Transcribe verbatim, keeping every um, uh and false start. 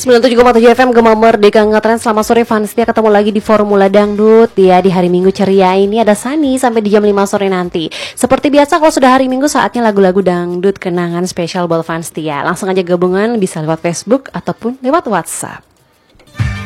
sembilan puluh tujuh koma tujuh F M Gema Merdeka Ngetren. Selamat sore fans setia, ketemu lagi di Formula Dangdut ya. Di hari Minggu ceria ini ada Sani sampai di jam lima sore nanti. Seperti biasa kalau sudah hari Minggu saatnya lagu-lagu dangdut kenangan spesial buat fans setia. Langsung aja gabungan bisa lewat Facebook ataupun lewat WhatsApp.